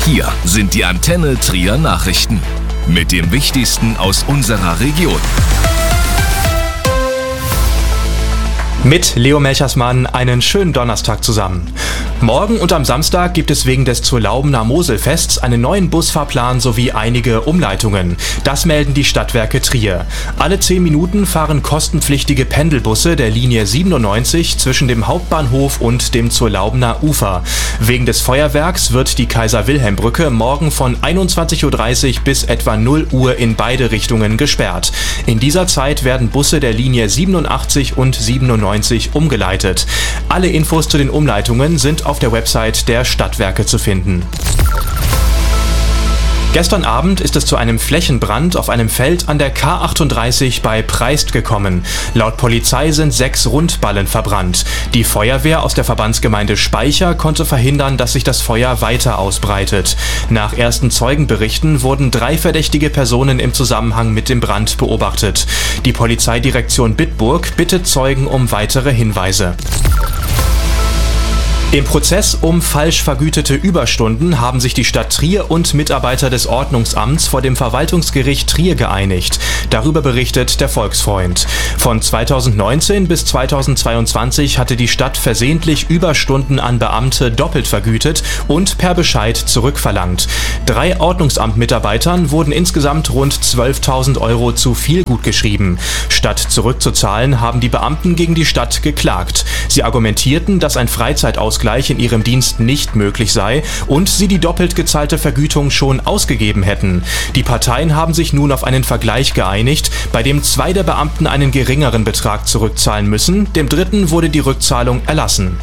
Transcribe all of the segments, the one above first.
Hier sind die Antenne Trier Nachrichten mit dem Wichtigsten aus unserer Region. Mit Leo Melchersmann einen schönen Donnerstag zusammen. Morgen und am Samstag gibt es wegen des Zurlaubener Moselfests einen neuen Busfahrplan sowie einige Umleitungen. Das melden die Stadtwerke Trier. Alle 10 Minuten fahren kostenpflichtige Pendelbusse der Linie 97 zwischen dem Hauptbahnhof und dem Zurlaubener Ufer. Wegen des Feuerwerks wird die Kaiser-Wilhelm-Brücke morgen von 21:30 Uhr bis etwa 0 Uhr in beide Richtungen gesperrt. In dieser Zeit werden Busse der Linie 87 und 97 umgeleitet. Alle Infos zu den Umleitungen sind auf der Website der Stadtwerke zu finden. Gestern Abend ist es zu einem Flächenbrand auf einem Feld an der K38 bei Preist gekommen. Laut Polizei sind 6 Rundballen verbrannt. Die Feuerwehr aus der Verbandsgemeinde Speicher konnte verhindern, dass sich das Feuer weiter ausbreitet. Nach ersten Zeugenberichten wurden 3 verdächtige Personen im Zusammenhang mit dem Brand beobachtet. Die Polizeidirektion Bitburg bittet Zeugen um weitere Hinweise. Im Prozess um falsch vergütete Überstunden haben sich die Stadt Trier und Mitarbeiter des Ordnungsamts vor dem Verwaltungsgericht Trier geeinigt. Darüber berichtet der Volksfreund. Von 2019 bis 2022 hatte die Stadt versehentlich Überstunden an Beamte doppelt vergütet und per Bescheid zurückverlangt. 3 Ordnungsamtmitarbeitern wurden insgesamt rund 12.000 Euro zu viel gutgeschrieben. Statt zurückzuzahlen, haben die Beamten gegen die Stadt geklagt. Sie argumentierten, dass ein Freizeitausgleich in ihrem Dienst nicht möglich sei und sie die doppelt gezahlte Vergütung schon ausgegeben hätten. Die Parteien haben sich nun auf einen Vergleich geeinigt, bei dem 2 der Beamten einen geringeren Betrag zurückzahlen müssen, dem dritten wurde die Rückzahlung erlassen.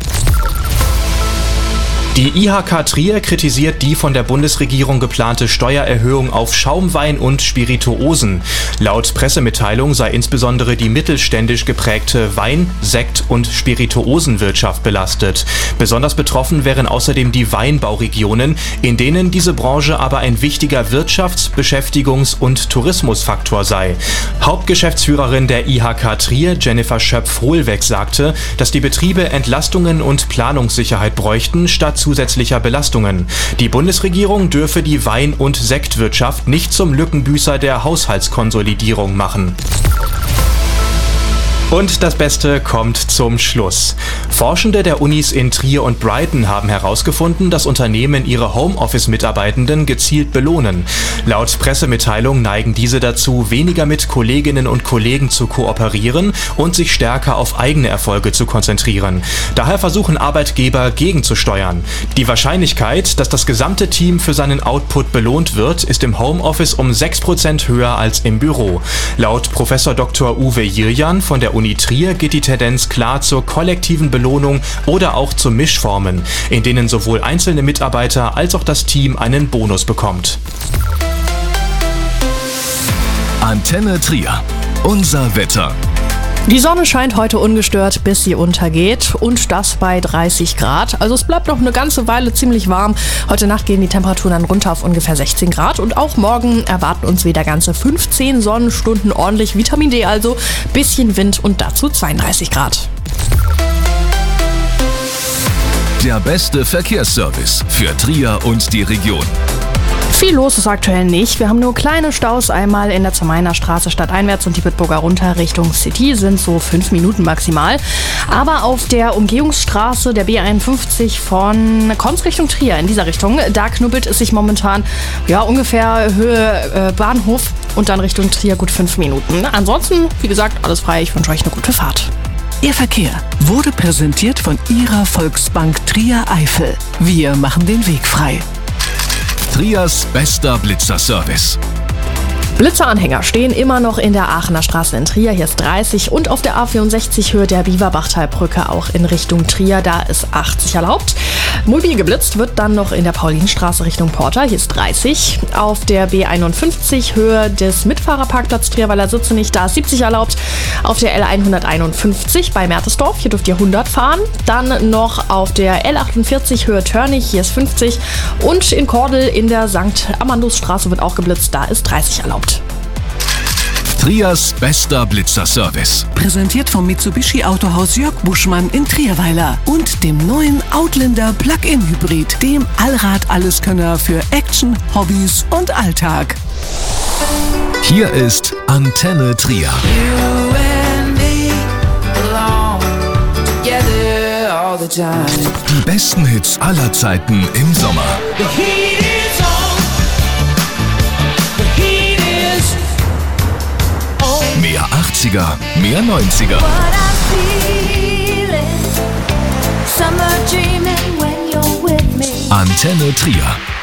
Die IHK Trier kritisiert die von der Bundesregierung geplante Steuererhöhung auf Schaumwein und Spirituosen. Laut Pressemitteilung sei insbesondere die mittelständisch geprägte Wein-, Sekt- und Spirituosenwirtschaft belastet. Besonders betroffen wären außerdem die Weinbauregionen, in denen diese Branche aber ein wichtiger Wirtschafts-, Beschäftigungs- und Tourismusfaktor sei. Hauptgeschäftsführerin der IHK Trier, Jennifer Schöpf-Hohlweg, sagte, dass die Betriebe Entlastungen und Planungssicherheit bräuchten, statt zusätzlicher Belastungen. Die Bundesregierung dürfe die Wein- und Sektwirtschaft nicht zum Lückenbüßer der Haushaltskonsolidierung machen. Und das Beste kommt zum Schluss. Forschende der Unis in Trier und Brighton haben herausgefunden, dass Unternehmen ihre Homeoffice-Mitarbeitenden gezielt belohnen. Laut Pressemitteilung neigen diese dazu, weniger mit Kolleginnen und Kollegen zu kooperieren und sich stärker auf eigene Erfolge zu konzentrieren. Daher versuchen Arbeitgeber gegenzusteuern. Die Wahrscheinlichkeit, dass das gesamte Team für seinen Output belohnt wird, ist im Homeoffice um 6% höher als im Büro. Laut Prof. Dr. Uwe Jirjan von der Uni Trier geht die Tendenz klar zur kollektiven Belohnung oder auch zu Mischformen, in denen sowohl einzelne Mitarbeiter als auch das Team einen Bonus bekommt. Antenne Trier. Unser Wetter. Die Sonne scheint heute ungestört, bis sie untergeht und das bei 30 Grad. Also es bleibt noch eine ganze Weile ziemlich warm. Heute Nacht gehen die Temperaturen dann runter auf ungefähr 16 Grad und auch morgen erwarten uns wieder ganze 15 Sonnenstunden, ordentlich Vitamin D also, bisschen Wind und dazu 32 Grad. Der beste Verkehrsservice für Trier und die Region. Viel los ist aktuell nicht. Wir haben nur kleine Staus. Einmal in der Zermainer Straße stadteinwärts und die Bitburger runter Richtung City sind so 5 Minuten maximal. Aber auf der Umgehungsstraße der B51 von Konz Richtung Trier, in dieser Richtung, da knubbelt es sich momentan ungefähr Höhe Bahnhof und dann Richtung Trier gut 5 Minuten. Ansonsten, wie gesagt, alles frei. Ich wünsche euch eine gute Fahrt. Ihr Verkehr wurde präsentiert von Ihrer Volksbank Trier Eifel. Wir machen den Weg frei. Triers bester Blitzerservice. Blitzeranhänger stehen immer noch in der Aachener Straße in Trier, hier ist 30 und auf der A64 Höhe der Biewerbachtalbrücke auch in Richtung Trier, da ist 80 erlaubt. Mobil geblitzt wird dann noch in der Paulinstraße Richtung Porta, hier ist 30. Auf der B51 Höhe des Mitfahrerparkplatz Trierweiler Sitze nicht, da ist 70 erlaubt. Auf der L151 bei Mertesdorf, hier dürft ihr 100 fahren. Dann noch auf der L48 Höhe Törnig, hier ist 50. Und in Kordel in der St. Amandusstraße wird auch geblitzt, da ist 30 erlaubt. Triers bester Blitzerservice. Präsentiert vom Mitsubishi Autohaus Jörg Buschmann in Trierweiler und dem neuen Outlander Plug-in Hybrid, dem Allrad-Alleskönner für Action, Hobbys und Alltag. Hier ist Antenne Trier. Die besten Hits aller Zeiten im Sommer. Mehr 80er, mehr 90er. Antenne Trier.